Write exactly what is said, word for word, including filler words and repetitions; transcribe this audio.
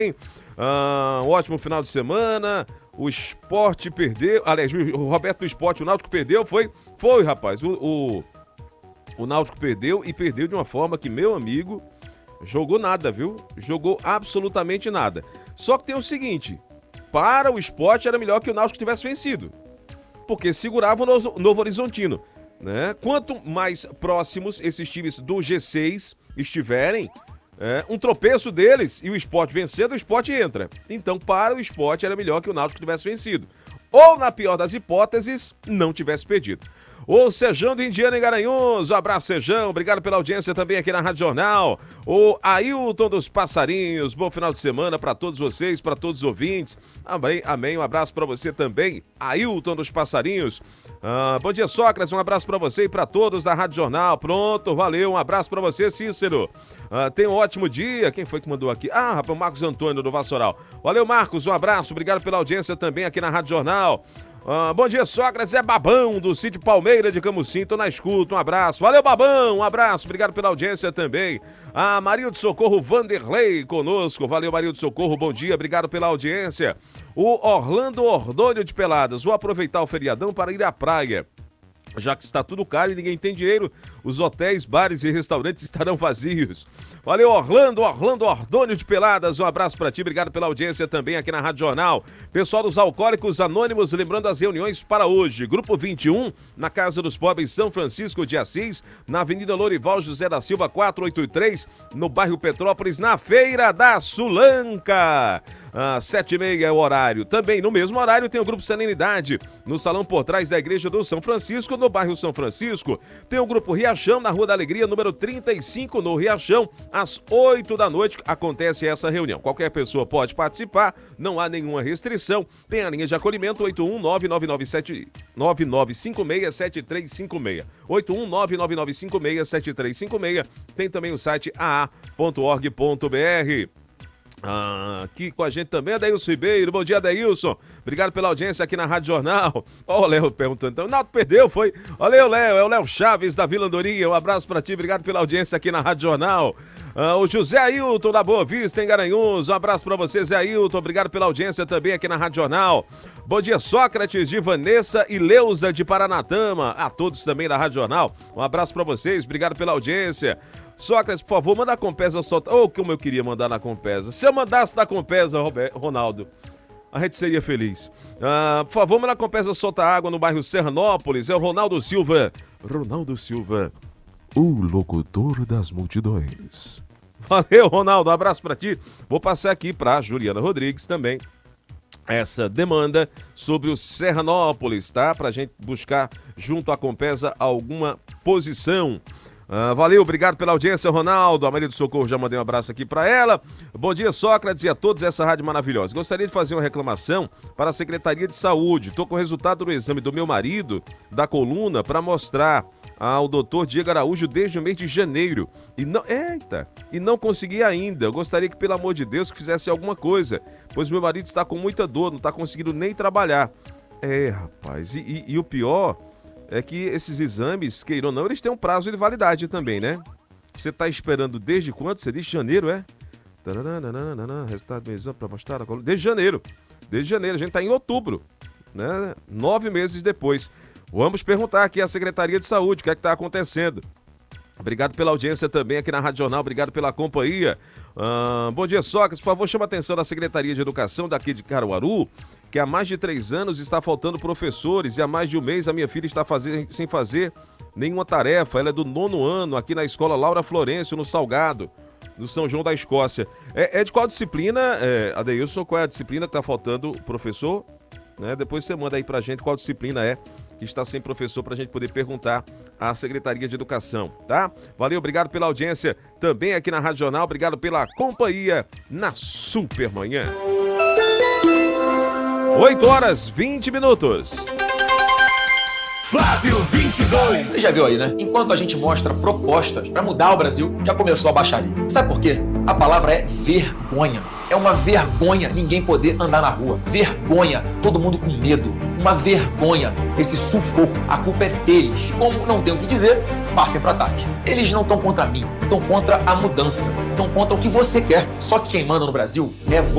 Ah, um ótimo final de semana. O Sport perdeu. Aliás, o Roberto do Sport, o Náutico perdeu. Foi, foi rapaz. O, o, o Náutico perdeu e perdeu de uma forma que, meu amigo, jogou nada, viu? Jogou absolutamente nada. Só que tem o seguinte: para o Sport era melhor que o Náutico tivesse vencido, porque segurava o Novo Horizontino, né? Quanto mais próximos esses times do G seis estiverem, é, um tropeço deles e o Sport vencendo, o Sport entra. Então, para o Sport era melhor que o Náutico tivesse vencido. Ou, na pior das hipóteses, não tivesse perdido. O Sejão do Indiana em Garanhuns, um abraço, Sejão, obrigado pela audiência também aqui na Rádio Jornal. O Ailton dos Passarinhos, bom final de semana para todos vocês, para todos os ouvintes. Amém, amém, um abraço para você também, Ailton dos Passarinhos. Ah, bom dia, Sócrates, um abraço para você e para todos da Rádio Jornal. Pronto, valeu, um abraço para você, Cícero. Ah, tenha um ótimo dia. Quem foi que mandou aqui? Ah, rapaz, Marcos Antônio do Vassoural. Valeu, Marcos, um abraço, obrigado pela audiência também aqui na Rádio Jornal. Ah, bom dia, Sócrates, é Babão, do Sítio Palmeira de Camusim, tô na escuta, um abraço. Valeu, Babão, um abraço, obrigado pela audiência também. A Maria de Socorro Vanderlei conosco, valeu, Maria de Socorro, bom dia, obrigado pela audiência. O Orlando Ordônio de Peladas, vou aproveitar o feriadão para ir à praia. Já que está tudo caro e ninguém tem dinheiro, os hotéis, bares e restaurantes estarão vazios. Valeu, Orlando, Orlando Ordônio de Peladas, um abraço para ti, obrigado pela audiência também aqui na Rádio Jornal. Pessoal dos Alcoólicos Anônimos, lembrando as reuniões para hoje. Grupo vinte e um, na Casa dos Pobres, São Francisco de Assis, na Avenida Lorival José da Silva, quatrocentos e oitenta e três, no bairro Petrópolis, na Feira da Sulanca. Às sete e meia é o horário. Também no mesmo horário tem o Grupo Serenidade, no salão por trás da Igreja do São Francisco, no bairro São Francisco. Tem o Grupo Riachão, na Rua da Alegria, número trinta e cinco, no Riachão. Às oito da noite acontece essa reunião. Qualquer pessoa pode participar, não há nenhuma restrição. Tem a linha de acolhimento oito um nove nove nove sete nove nove cinco seis sete três cinco seis. oito um nove nove nove cinco seis sete três cinco seis. Tem também o site a a ponto org ponto b r. Ah, aqui com a gente também, Adeilson Ribeiro. Bom dia, Adeilson. Obrigado pela audiência aqui na Rádio Jornal. Ó, o Léo perguntando, então, o Náutico perdeu, foi? Olha o Léo, é o Léo Chaves da Vila Andorinha. Um abraço pra ti, obrigado pela audiência aqui na Rádio Jornal. Ah, o José Ailton da Boa Vista, em Garanhuns. Um abraço pra você, Zé Ailton. Obrigado pela audiência também aqui na Rádio Jornal. Bom dia, Sócrates, de Vanessa e Leusa de Paranatama. A todos também da Rádio Jornal. Um abraço pra vocês, obrigado pela audiência. Sócrates, por favor, manda a Compesa soltar. Oh, como eu queria mandar na Compesa. Se eu mandasse na Compesa, Roberto, Ronaldo, a gente seria feliz. Ah, por favor, manda a Compesa soltar água no bairro Serranópolis. É o Ronaldo Silva. Ronaldo Silva, o locutor das multidões. Valeu, Ronaldo. Um abraço pra ti. Vou passar aqui pra Juliana Rodrigues também essa demanda sobre o Serranópolis, tá? Pra gente buscar junto à Compesa alguma posição. Ah, valeu, obrigado pela audiência, Ronaldo. A Maria do Socorro já mandei um abraço aqui para ela. Bom dia, Sócrates, e a todos essa rádio maravilhosa. Gostaria de fazer uma reclamação para a Secretaria de Saúde. Estou com o resultado do exame do meu marido, da coluna, para mostrar ao doutor Diego Araújo desde o mês de janeiro. E não, eita, e não consegui ainda. Eu gostaria que, pelo amor de Deus, que fizesse alguma coisa, pois meu marido está com muita dor, não está conseguindo nem trabalhar. É, rapaz, e, e, e o pior é que esses exames, queiram ou não, eles têm um prazo de validade também, né? Você tá esperando desde quando? Você disse janeiro, é? Resultado do exame para mostrar a coluna. Desde janeiro. Desde janeiro. A gente tá em outubro, né? Nove meses depois. Vamos perguntar aqui à Secretaria de Saúde o que é que tá acontecendo. Obrigado pela audiência também aqui na Rádio Jornal. Obrigado pela companhia. Ah, bom dia, Sócrates. Por favor, chama a atenção da Secretaria de Educação daqui de Caruaru, que há mais de três anos está faltando professores e há mais de um mês a minha filha está fazer, sem fazer nenhuma tarefa. Ela é do nono ano aqui na escola Laura Florencio, no Salgado, no São João da Escócia. É, é de qual disciplina, é, Adeilson, qual é a disciplina que está faltando professor? Né? Depois você manda aí pra gente qual disciplina é que está sem professor para a gente poder perguntar à Secretaria de Educação, tá? Valeu, obrigado pela audiência também aqui na Rádio Jornal, obrigado pela companhia na Supermanhã. oito horas, vinte minutos. Flávio vinte e dois. Você já viu aí, né? Enquanto a gente mostra propostas para mudar o Brasil, já começou a baixaria. Sabe por quê? A palavra é vergonha. É uma vergonha ninguém poder andar na rua. Vergonha, todo mundo com medo. Uma vergonha, esse sufoco. A culpa é deles. Como não tem o que dizer, partem para ataque. Eles não estão contra mim, estão contra a mudança. Estão contra o que você quer. Só que quem manda no Brasil é você.